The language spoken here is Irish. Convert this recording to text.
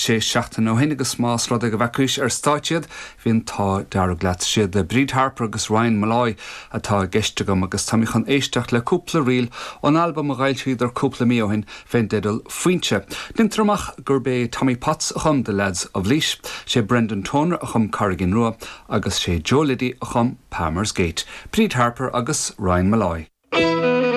sé 16 agus más rud a go bhecúis stáitiad hín tá dearglaat siad de Bríd Harper agus Ryan Malloy atá geiste gom agus tamichan éisteach le cúpla riil an album a gailtríd ar cúpla míohin féin dedal fuinte. Din tromach gur bé Tommy Potts a chum The Lads of Leash, sé Brendan Toner a chum Carrigan Rua agus sé Joe Liddy a chum Palmer's Gate. Bríd Harper agus Ryan Malloy.